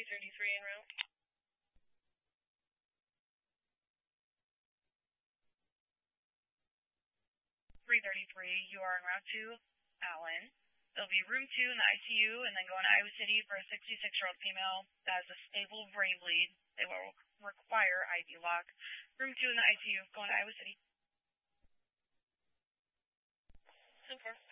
333 en route. 333, you are en route to Allen. There'll be room 2 in the ICU, and then going to Iowa City for a 66-year-old female that has a stable brain bleed. They will require IV lock. Room 2 in the ICU, going to Iowa City. 10-4.